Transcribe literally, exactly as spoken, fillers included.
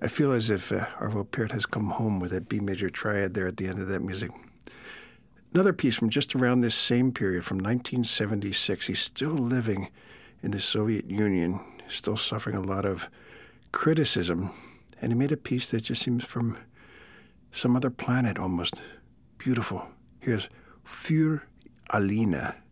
I feel as if uh, Arvo Pärt has come home with that B major triad there at the end of that music. Another piece from just around this same period, from nineteen seventy-six. He's still living in the Soviet Union, still suffering a lot of criticism, and he made a piece that just seems from some other planet almost. Beautiful. Here's Für Alina.